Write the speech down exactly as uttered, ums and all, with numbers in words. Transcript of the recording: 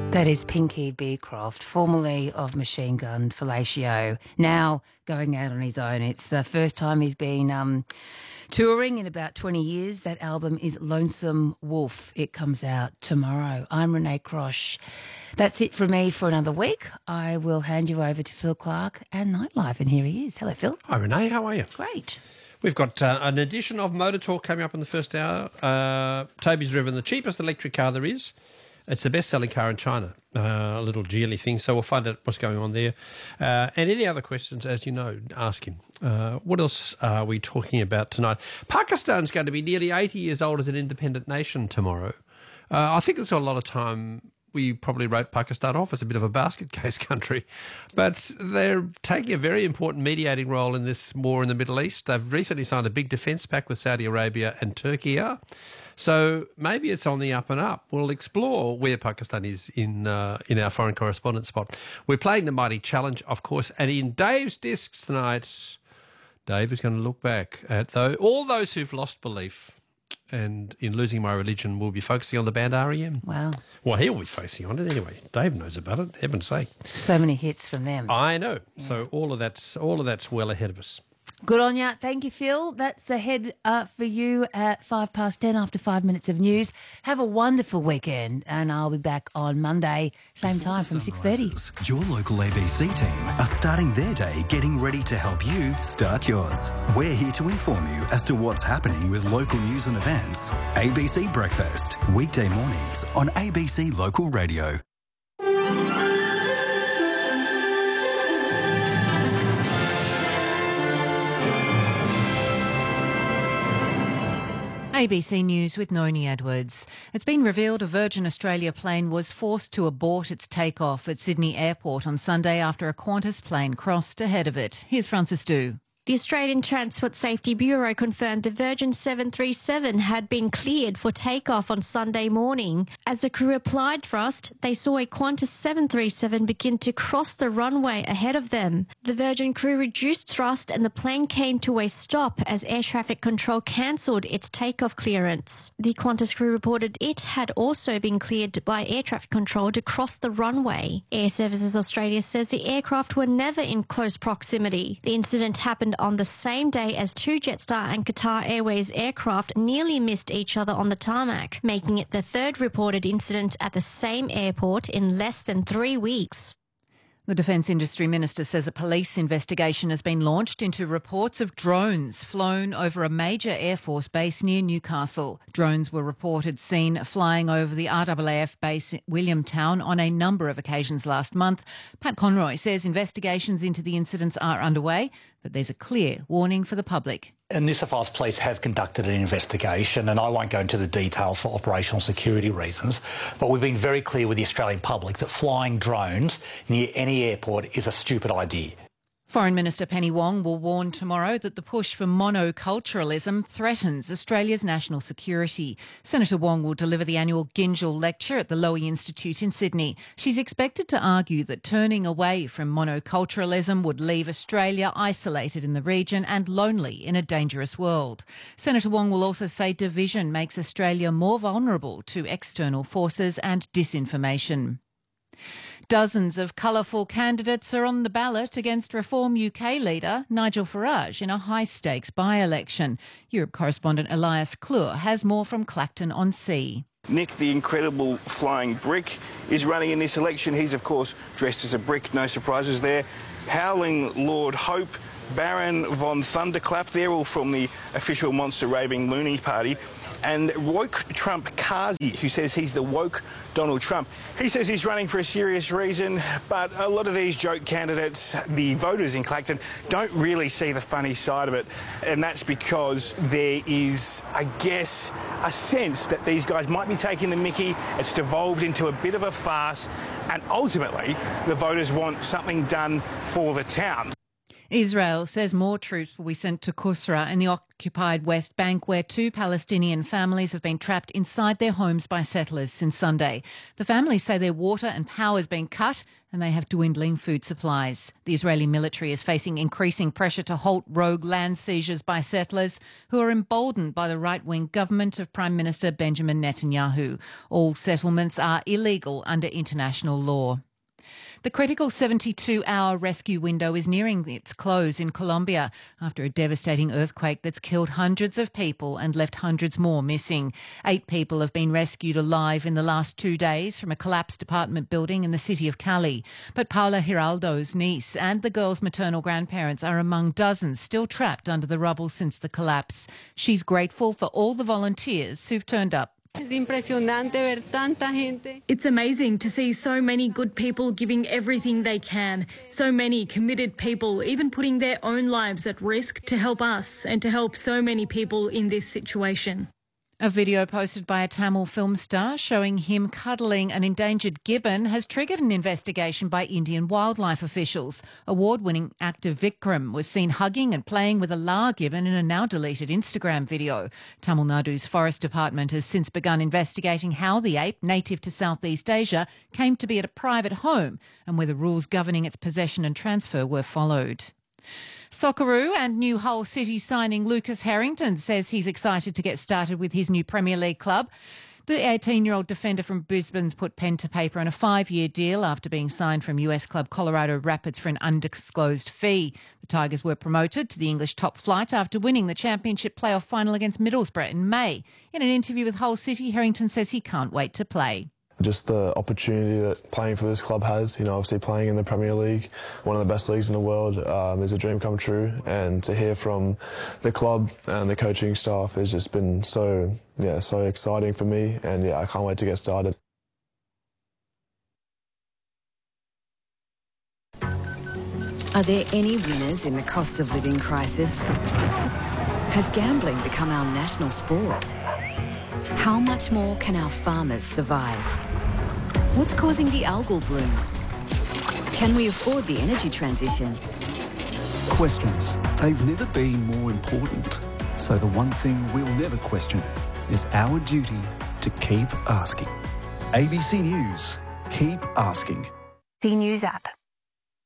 That is Pinky Beecroft, formerly of Machine Gun Fellatio, now going out on his own. It's the first time he's been um, touring in about twenty years. That album is Lonesome Wolf. It comes out tomorrow. I'm Renee Crosh. That's it from me for another week. I will hand you over to Phil Clark and Nightlife, and here he is. Hello, Phil. Hi, Renee. How are you? Great. We've got uh, an edition of Motor Talk coming up in the first hour. Uh, Toby's driven the cheapest electric car there is. It's the best-selling car in China, uh, a little Geely thing, so we'll find out what's going on there. Uh, and any other questions, as you know, ask him. Uh, what else are we talking about tonight? Pakistan's going to be nearly eighty years old as an independent nation tomorrow. Uh, I think there's a lot of time we probably wrote Pakistan off as a bit of a basket case country, but they're taking a very important mediating role in this war in the Middle East. They've recently signed a big defence pact with Saudi Arabia and Turkey. So maybe it's on the up and up. We'll explore where Pakistan is in uh, in our foreign correspondent spot. We're playing the Mighty Challenge, of course, and in Dave's Discs tonight, Dave is going to look back at though all those who've lost belief. And in Losing My Religion, we'll be focusing on the band R E M. Wow. Well, he'll be focusing on it anyway. Dave knows about it, heaven's sake. So many hits from them. I know. Yeah. So all of that's all of that's well ahead of us. Good on ya. Thank you, Phil. That's ahead uh, for you at five past ten after five minutes of news. Have a wonderful weekend, and I'll be back on Monday, same time from six thirty. Your local A B C team are starting their day getting ready to help you start yours. We're here to inform you as to what's happening with local news and events. A B C Breakfast, weekday mornings on A B C Local Radio. A B C News with Noni Edwards. It's been revealed a Virgin Australia plane was forced to abort its takeoff at Sydney Airport on Sunday after a Qantas plane crossed ahead of it. Here's Francis Du. The Australian Transport Safety Bureau confirmed the Virgin seven thirty-seven had been cleared for takeoff on Sunday morning. As the crew applied thrust, they saw a Qantas seven thirty-seven begin to cross the runway ahead of them. The Virgin crew reduced thrust and the plane came to a stop as air traffic control cancelled its takeoff clearance. The Qantas crew reported it had also been cleared by air traffic control to cross the runway. Air Services Australia says the aircraft were never in close proximity. The incident happened on the same day as two Jetstar and Qatar Airways aircraft nearly missed each other on the tarmac, making it the third reported incident at the same airport in less than three weeks. The Defence Industry Minister says a police investigation has been launched into reports of drones flown over a major Air Force base near Newcastle. Drones were reported seen flying over the R A A F base at Williamtown on a number of occasions last month. Pat Conroy says investigations into the incidents are underway, but there's a clear warning for the public. And New South Wales Police have conducted an investigation, and I won't go into the details for operational security reasons, but we've been very clear with the Australian public that flying drones near any airport is a stupid idea. Foreign Minister Penny Wong will warn tomorrow that the push for monoculturalism threatens Australia's national security. Senator Wong will deliver the annual Gingell Lecture at the Lowy Institute in Sydney. She's expected to argue that turning away from monoculturalism would leave Australia isolated in the region and lonely in a dangerous world. Senator Wong will also say division makes Australia more vulnerable to external forces and disinformation. Dozens of colourful candidates are on the ballot against Reform U K leader Nigel Farage in a high-stakes by-election. Europe correspondent Elias Klur has more from Clacton-on-Sea. Nick, the incredible flying brick, is running in this election. He's, of course, dressed as a brick, no surprises there. Howling Lord Hope, Baron von Thunderclap, they're all from the official Monster Raving Loony Party. And woke Trump Kazi, who says he's the woke Donald Trump. He says he's running for a serious reason, but a lot of these joke candidates, the voters in Clacton, don't really see the funny side of it. And that's because there is, I guess, a sense that these guys might be taking the mickey. It's devolved into a bit of a farce, and ultimately the voters want something done for the town. Israel says more troops will be sent to Qusra in the occupied West Bank, where two Palestinian families have been trapped inside their homes by settlers since Sunday. The families say their water and power has been cut and they have dwindling food supplies. The Israeli military is facing increasing pressure to halt rogue land seizures by settlers who are emboldened by the right-wing government of Prime Minister Benjamin Netanyahu. All settlements are illegal under international law. The critical seventy-two hour rescue window is nearing its close in Colombia after a devastating earthquake that's killed hundreds of people and left hundreds more missing. Eight people have been rescued alive in the last two days from a collapsed apartment building in the city of Cali. But Paula Giraldo's niece and the girl's maternal grandparents are among dozens still trapped under the rubble since the collapse. She's grateful for all the volunteers who've turned up. It's amazing to see so many good people giving everything they can, so many committed people even putting their own lives at risk to help us and to help so many people in this situation. A video posted by a Tamil film star showing him cuddling an endangered gibbon has triggered an investigation by Indian wildlife officials. Award-winning actor Vikram was seen hugging and playing with a Lar gibbon in a now-deleted Instagram video. Tamil Nadu's Forest Department has since begun investigating how the ape, native to Southeast Asia, came to be at a private home and whether rules governing its possession and transfer were followed. Socceroo and new Hull City signing Lucas Harrington says he's excited to get started with his new Premier League club. The eighteen-year-old defender from Brisbane's put pen to paper on a five-year deal after being signed from U S club Colorado Rapids for an undisclosed fee. The Tigers were promoted to the English top flight after winning the championship playoff final against Middlesbrough in May. In an interview with Hull City, Harrington says he can't wait to play. Just the opportunity that playing for this club has, you know, obviously playing in the Premier League, one of the best leagues in the world, um, is a dream come true. And to hear from the club and the coaching staff has just been so, yeah, so exciting for me. And yeah, I can't wait to get started. Are there any winners in the cost of living crisis? Has gambling become our national sport? How much more can our farmers survive? What's causing the algal bloom? Can we afford the energy transition? Questions. They've never been more important. So the one thing we'll never question is our duty to keep asking. A B C News. Keep asking. The News app.